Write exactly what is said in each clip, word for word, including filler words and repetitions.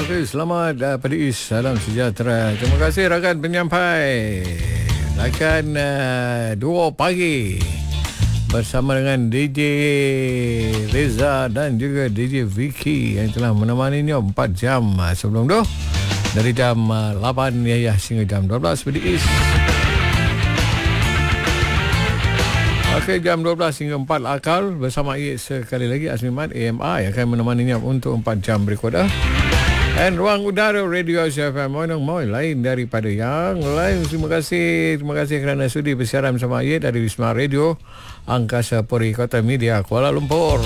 Okey, selamat uh, pagi, salam sejahtera. Terima kasih rakan penyampai. Rakan uh, Duo Pagi bersama dengan D J Reza dan juga D J Vicky yang telah menemaninya empat jam uh, sebelum tu. Dari jam uh, lapan ya, hingga jam dua belas pagi. Okey, jam dua belas hingga empat akal bersama I sekali lagi Azmimat A M I akan menemaninya untuk empat jam berikutnya. Dan ruang udara Radio Asia F M Monong Moy lain daripada yang lain. Terima kasih, terima kasih kerana sudi bersiaran bersama I dari Wisma Radio Angkasa Puri Kota Media Kuala Lumpur.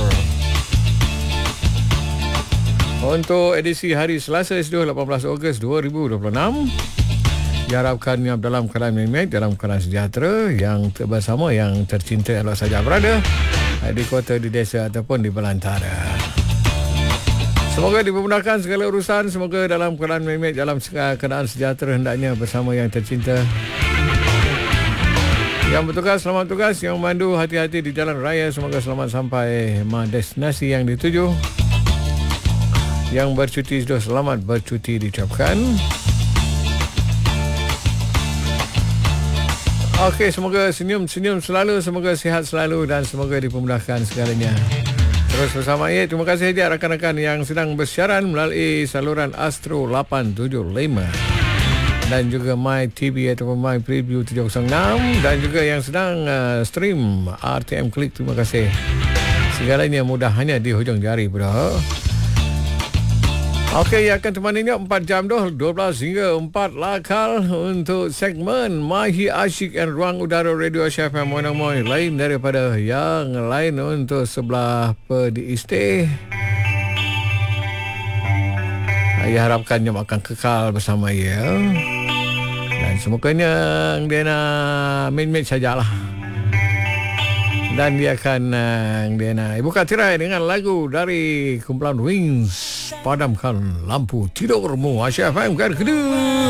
Untuk edisi hari Selasa lapan belas Ogos dua ribu dua puluh enam, diharapkannya dalam keadaan memek, dalam keadaan sejahtera, yang bersama yang tercinta Allah saja berada di kota, di desa ataupun di belantara. Semoga dipermudahkan segala urusan. Semoga dalam keadaan memek, dalam keadaan sejahtera hendaknya bersama yang tercinta. Yang bertugas, selamat tugas. Yang memandu, hati-hati di jalan raya. Semoga selamat sampai destinasi yang dituju. Yang bercuti sudah selamat bercuti diucapkan. Okey, semoga senyum-senyum selalu, semoga sihat selalu dan semoga dipermudahkan segalanya. Terus bersama I. Terima kasih juga rakan-rakan yang sedang bersiaran melalui saluran Astro lapan tujuh lima dan juga My T V ataupun My Preview tujuh kosong enam dan juga yang sedang uh, stream R T M Klik. Terima kasih. Segalanya mudah hanya di hujung jari, bro. Okey, akan temaninya empat jam dah, dua belas hingga empat lakal untuk segmen Mahi Asyik dan Ruang Udara Radio Asia F M Monong Moy lain daripada yang lain untuk sebelah pedistih. Saya harapkannya akan kekal bersama ia. Dan semukanya dia nak main-main sajalah. Dan dia akan uh, dia nak buka tirai dengan lagu dari kumpulan Wings, Padamkan Lampu Tidurmu. Asia F M kan kedua.